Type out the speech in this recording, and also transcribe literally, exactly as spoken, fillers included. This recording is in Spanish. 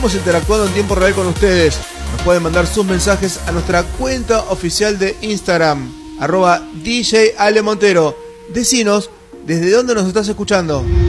Estamos interactuando en tiempo real con ustedes. Nos pueden mandar sus mensajes a nuestra cuenta oficial de Instagram, arroba D J Ale Montero. Decinos desde dónde nos estás escuchando.